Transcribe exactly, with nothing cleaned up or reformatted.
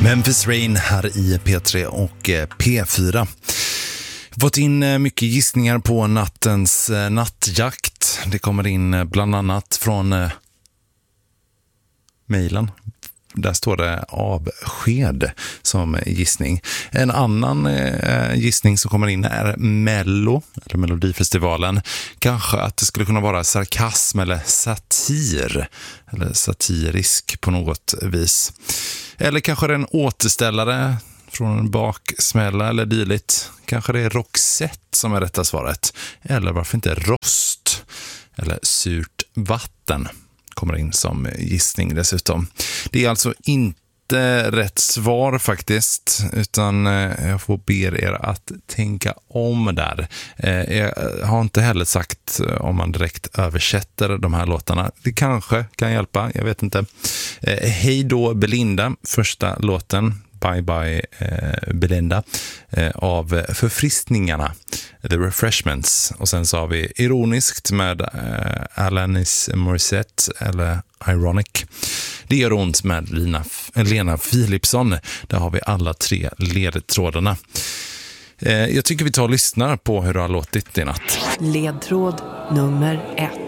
Memphis Rain här i P tre och P fyra. Fått in mycket gissningar på nattens nattjakt. Det kommer in bland annat från mejlen. Där står det avsked som gissning. En annan eh, gissning som kommer in är Mello, eller Melodifestivalen. Kanske att det skulle kunna vara sarkasm eller satir. Eller satirisk på något vis. Eller kanske det är en återställare från en baksmälla eller dylikt. Kanske det är Roxette som är rätta svaret. Eller varför inte rost eller surt vatten kommer in som gissning dessutom. Det är alltså inte rätt svar faktiskt, utan jag får be er att tänka om där. Jag har inte heller sagt om man direkt översätter de här låtarna. Det kanske kan hjälpa, jag vet inte. Hej då Belinda, första låten. Bye Bye eh, Belinda eh, av Förfriskningarna, The Refreshments. Och sen så har vi ironiskt med eh, Alanis Morissette eller Ironic. Det gör ont med Lina, Lena Philipsson. Där har vi alla tre ledtrådarna. Eh, jag tycker vi tar och lyssnar på hur det har låtit i natt. Ledtråd nummer ett.